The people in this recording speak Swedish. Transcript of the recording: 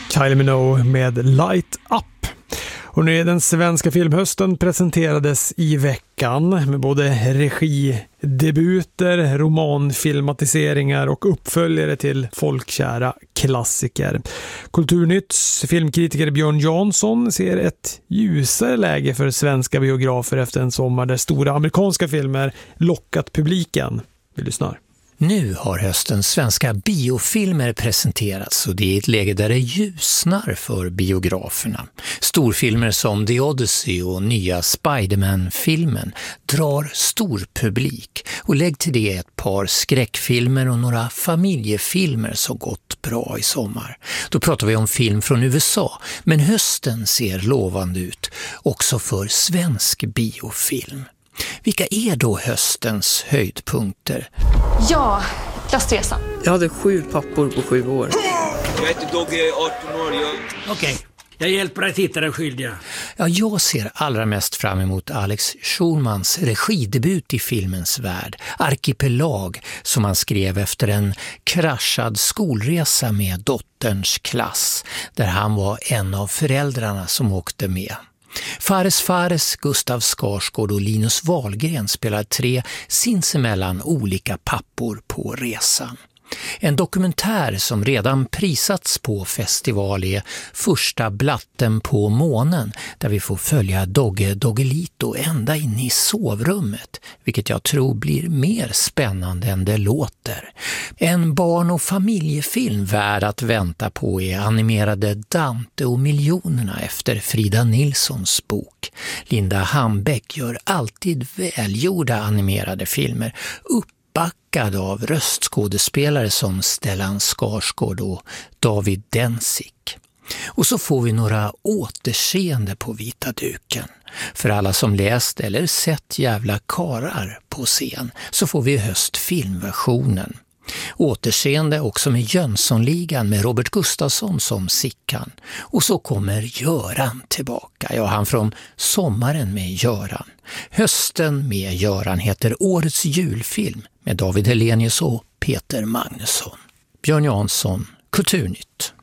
Kylie Minogue med Light Up. Och nu är den svenska filmhösten presenterades i veckan med både regidebuter, romanfilmatiseringar och uppföljare till folkkära klassiker. Kulturnytts filmkritiker Björn Jansson ser ett ljusare läge för svenska biografer efter en sommar där stora amerikanska filmer lockat publiken. Vi lyssnar. Nu har höstens svenska biofilmer presenterats och det är ett läge där det ljusnar för biograferna. Storfilmer som The Odyssey och nya Spider-Man-filmen drar stor publik och lägg till det ett par skräckfilmer och några familjefilmer som gått bra i sommar. Då pratar vi om film från USA, men hösten ser lovande ut också för svensk biofilm. Vilka är då höstens höjdpunkter? Ja, klassresan. Jag hade 7 pappor på 7 år. Jag heter Dogge, 18 år. Okej, jag hjälper dig att hitta den skyldiga. Ja, jag ser allra mest fram emot Alex Schulmans regidebut i filmens värld, Arkipelag, som han skrev efter en kraschad skolresa med dotterns klass, där han var en av föräldrarna som åkte med. Fares, Gustav Skarsgård och Linus Wahlgren spelar 3 sinsemellan olika pappor på resan. En dokumentär som redan prisats på festival är Första blatten på månen, där vi får följa Dogge Doggelito ända in i sovrummet, vilket jag tror blir mer spännande än det låter. En barn- och familjefilm värd att vänta på är animerade Dante och miljonerna efter Frida Nilssons bok. Linda Hambeck gör alltid välgjorda animerade filmer, backad av röstskådespelare som Stellan Skarsgård och David Denzik. Och så får vi några återseende på vita duken. För alla som läst eller sett Jävla karar på scen så får vi i höst filmversionen. Återseende också med Jönssonligan med Robert Gustafsson som Sickan. Och så kommer Göran tillbaka. Ja, han från Sommaren med Göran. Hösten med Göran heter Årets julfilm med David Hellenius och Peter Magnusson. Björn Jansson, Kulturnytt.